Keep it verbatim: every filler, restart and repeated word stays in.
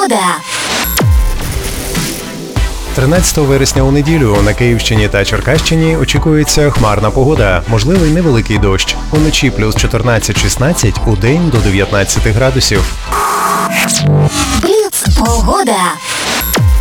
погода. тринадцятого вересня у неділю на Київщині та Черкащині очікується хмарна погода, можливий невеликий дощ. Уночі плюс чотирнадцять шістнадцять, удень до дев'ятнадцяти градусів. Бліц погода.